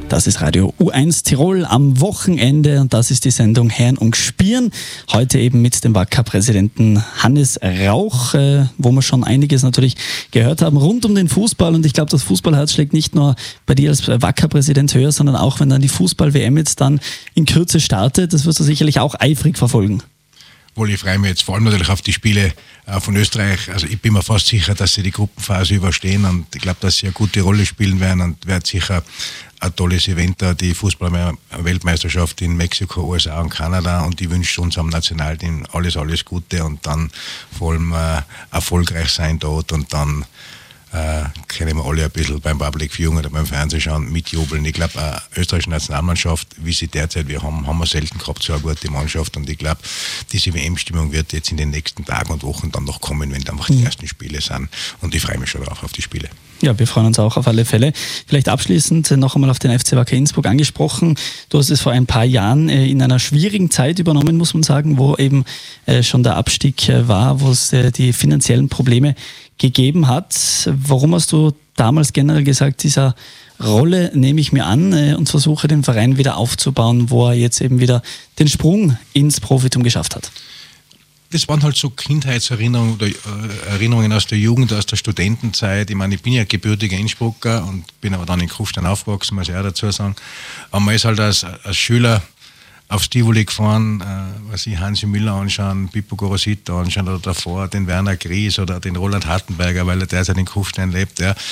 Das ist Radio U1 Tirol am Wochenende und das ist die Sendung Herren und Gspieren. Heute eben mit dem Wacker-Präsidenten Hannes Rauch, wo wir schon einiges natürlich gehört haben rund um den Fußball. Und ich glaube, das Fußballherz schlägt nicht nur bei dir als Wacker-Präsident höher, sondern auch, wenn dann die Fußball-WM jetzt dann in Kürze startet. Das wirst du sicherlich auch eifrig verfolgen. Wohl, ich freue mich jetzt vor allem natürlich auf die Spiele von Österreich. Also ich bin mir fast sicher, dass sie die Gruppenphase überstehen und ich glaube, dass sie eine gute Rolle spielen werden und wird sicher ein tolles Event da, die Fußball-Weltmeisterschaft in Mexiko, USA und Kanada, und ich wünsche unserem Nationalteam alles Gute und dann vor allem erfolgreich sein dort und dann können wir alle ein bisschen beim Public Viewing oder beim Fernsehschauen mitjubeln. Ich glaube, eine österreichische Nationalmannschaft, wie sie derzeit wir haben wir selten gehabt, so eine gute Mannschaft, und ich glaube, diese WM-Stimmung wird jetzt in den nächsten Tagen und Wochen dann noch kommen, wenn einfach die ersten Spiele sind, und ich freue mich schon drauf auf die Spiele. Ja, wir freuen uns auch auf alle Fälle. Vielleicht abschließend noch einmal auf den FC Wacker Innsbruck angesprochen. Du hast es vor ein paar Jahren in einer schwierigen Zeit übernommen, muss man sagen, wo eben schon der Abstieg war, wo es die finanziellen Probleme gegeben hat. Warum hast du damals generell gesagt, dieser Rolle nehme ich mir an und versuche den Verein wieder aufzubauen, wo er jetzt eben wieder den Sprung ins Profitum geschafft hat? Das waren halt so Kindheitserinnerungen oder Erinnerungen aus der Jugend, aus der Studentenzeit. Ich meine, ich bin ja gebürtiger Innsbrucker und bin aber dann in Kufstein aufgewachsen, muss ich auch dazu sagen. Aber man ist halt als Schüler aufs Tivoli gefahren, Hansi Müller anschauen, Pippo Gorosito anschauen oder davor den Werner Gries oder den Roland Hartenberger, weil er derzeit in Kufstein lebt. Ja.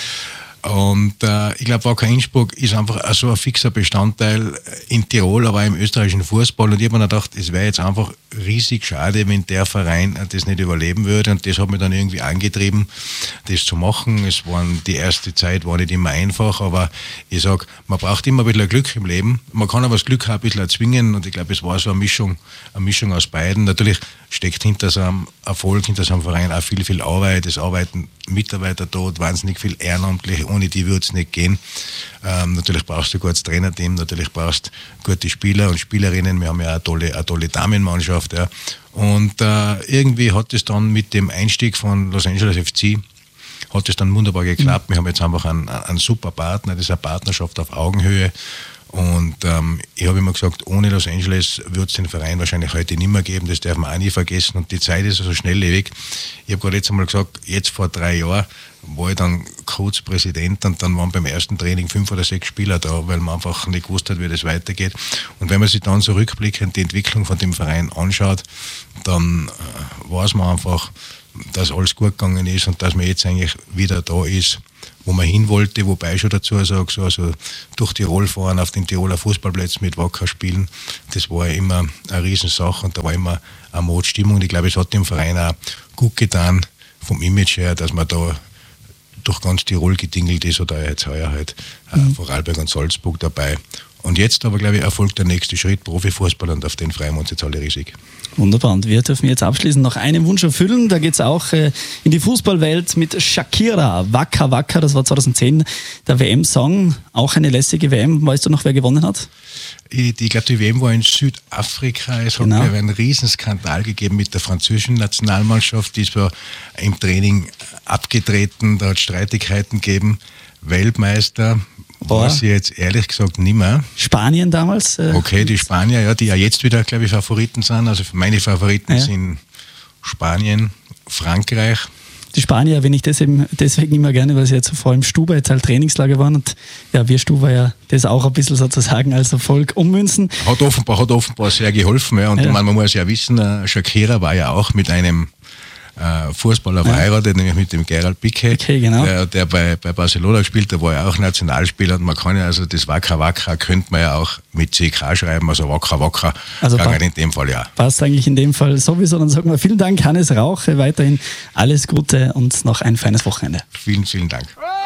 Und ich glaube, Wacker Innsbruck ist einfach so ein fixer Bestandteil in Tirol, aber auch im österreichischen Fußball. Und ich habe mir gedacht, es wäre jetzt einfach riesig schade, wenn der Verein das nicht überleben würde. Und das hat mich dann irgendwie angetrieben, das zu machen. Die erste Zeit war nicht immer einfach, aber ich sage, man braucht immer ein bisschen Glück im Leben. Man kann aber das Glück auch ein bisschen erzwingen, und ich glaube, es war so eine Mischung aus beiden. Natürlich steckt hinter so einem Erfolg, hinter so einem Verein auch viel Arbeit. Es arbeiten Mitarbeiter dort, wahnsinnig viel ehrenamtlich, ohne die würde es nicht gehen. Natürlich brauchst du ein gutes Trainerteam, natürlich brauchst du gute Spieler und Spielerinnen. Wir haben ja eine tolle Damenmannschaft. Ja. Und irgendwie hat es dann mit dem Einstieg von Los Angeles FC hat es dann wunderbar geklappt. Wir haben jetzt einfach einen super Partner, das ist eine Partnerschaft auf Augenhöhe. Und ich habe immer gesagt, ohne Los Angeles wird es den Verein wahrscheinlich heute nicht mehr geben, das darf man auch nie vergessen, und die Zeit ist so schnelllebig. Ich habe gerade jetzt einmal gesagt, jetzt vor 3 Jahren war ich dann kurz Präsident, und dann waren beim ersten Training 5 oder 6 Spieler da, weil man einfach nicht gewusst hat, wie das weitergeht. Und wenn man sich dann so rückblickend die Entwicklung von dem Verein anschaut, dann weiß man einfach, dass alles gut gegangen ist und dass man jetzt eigentlich wieder da ist, wo man hin wollte, wobei ich schon dazu sage, also durch Tirol fahren, auf den Tiroler Fußballplätzen mit Wacker spielen, das war immer eine Riesensache und da war immer eine Motstimmung. Und ich glaube, es hat dem Verein auch gut getan, vom Image her, dass man da durch ganz Tirol gedingelt ist, oder jetzt heuer halt Vorarlberg und Salzburg dabei. Und jetzt aber, glaube ich, erfolgt der nächste Schritt, Profifußball, und auf den freuen wir uns jetzt alle riesig. Wunderbar, und wir dürfen jetzt abschließend noch einen Wunsch erfüllen. Da geht es auch in die Fußballwelt mit Shakira. Waka Waka, das war 2010 der WM-Song. Auch eine lässige WM. Weißt du noch, wer gewonnen hat? Ich glaube, die WM war in Südafrika. Es hat einen Riesenskandal gegeben mit der französischen Nationalmannschaft. Die ist zwar im Training abgetreten, da hat Streitigkeiten gegeben. Weltmeister weiß ich jetzt ehrlich gesagt nicht mehr. Spanien damals? Okay, die Spanier, ja, die ja jetzt wieder, glaube ich, Favoriten sind. Also meine Favoriten sind Spanien, Frankreich. Die Spanier erwähne ich deswegen immer gerne, weil sie jetzt vor allem Stuber jetzt halt Trainingslager waren, und ja, wir Stuber ja das auch ein bisschen sozusagen als Erfolg ummünzen. Hat offenbar sehr geholfen, ja. Und man muss ja wissen, Shakira war ja auch mit einem Fußballer verheiratet, nämlich mit dem Gerald Piqué, genau. der bei Barcelona gespielt, der war ja auch Nationalspieler, und man kann ja, also das Waka Waka könnte man ja auch mit CK schreiben, also Waka Waka, also in dem Fall ja. Passt eigentlich in dem Fall sowieso, dann sagen wir vielen Dank, Hannes Rauch, weiterhin alles Gute und noch ein feines Wochenende. Vielen Dank.